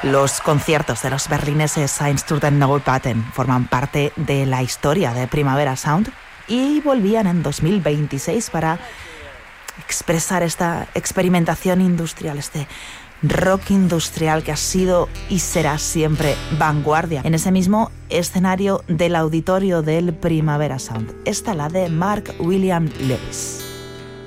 Los conciertos de los berlineses Einsturten Neubauten forman parte de la historia de Primavera Sound y volvían en 2026 para expresar esta experimentación industrial, este rock industrial que ha sido y será siempre vanguardia en ese mismo escenario del auditorio del Primavera Sound. Esta la de Mark William Lewis.